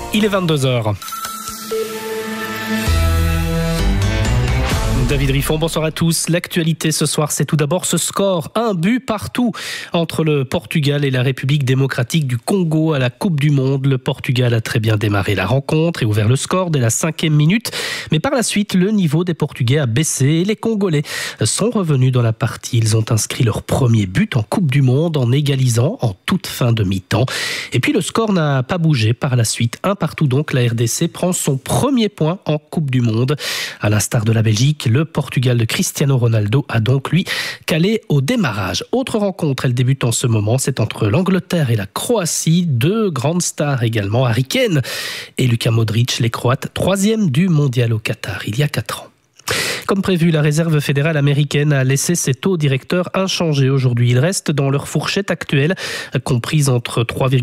Il est 22h. David Riffon, bonsoir à tous. L'actualité ce soir, c'est tout d'abord ce score. 1 but partout entre le Portugal et la République démocratique du Congo à la Coupe du Monde. Le Portugal a très bien démarré la rencontre et ouvert le score dès la 5e minute. Mais par la suite, le niveau des Portugais a baissé et les Congolais sont revenus dans la partie. Ils ont inscrit leur premier but en Coupe du Monde en égalisant en toute fin de mi-temps. Et puis le score n'a pas bougé par la suite. 1 partout donc, la RDC prend son premier point en Coupe du Monde. À l'instar de la Belgique, le Portugal de Cristiano Ronaldo a donc, lui, calé au démarrage. Autre rencontre, elle débute en ce moment, c'est entre l'Angleterre et la Croatie. 2 grandes stars également, Harry Kane et Luka Modric, les Croates, 3e du mondial au Qatar, il y a 4 ans. Comme prévu, la réserve fédérale américaine a laissé ses taux directeurs inchangés aujourd'hui. Ils restent dans leur fourchette actuelle, comprise entre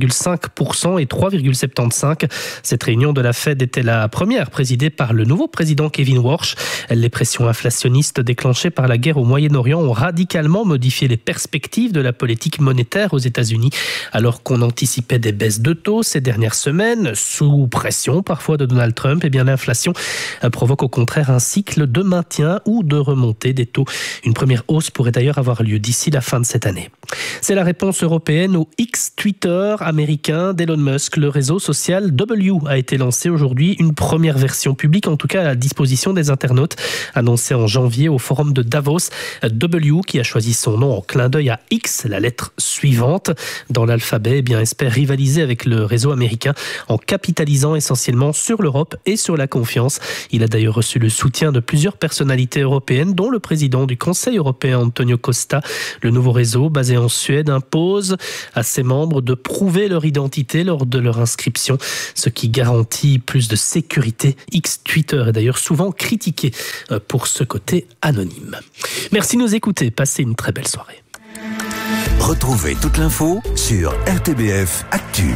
3,5% et 3,75%. Cette réunion de la Fed était la première présidée par le nouveau président Kevin Warsh. Les pressions inflationnistes déclenchées par la guerre au Moyen-Orient ont radicalement modifié les perspectives de la politique monétaire aux États-Unis. Alors qu'on anticipait des baisses de taux ces dernières semaines, sous pression parfois de Donald Trump, eh bien l'inflation provoque au contraire un cycle de maintien ou de remontée des taux. Une première hausse pourrait d'ailleurs avoir lieu d'ici la fin de cette année. C'est la réponse européenne au X Twitter américain d'Elon Musk. Le réseau social W a été lancé aujourd'hui, une première version publique, en tout cas à la disposition des internautes, annoncée en janvier au forum de Davos. W, qui a choisi son nom en clin d'œil à X, la lettre suivante dans l'alphabet, espère rivaliser avec le réseau américain en capitalisant essentiellement sur l'Europe et sur la confiance. Il a d'ailleurs reçu le soutien de plusieurs personnalités européennes, dont le président du Conseil européen Antonio Costa. Le nouveau réseau, basé en Suède, impose à ses membres de prouver leur identité lors de leur inscription, ce qui garantit plus de sécurité. X Twitter est d'ailleurs souvent critiqué pour ce côté anonyme. Merci de nous écouter, passez une très belle soirée. Retrouvez toute l'info sur RTBF Actu.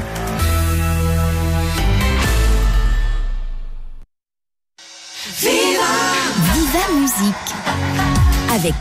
Viva Musique avec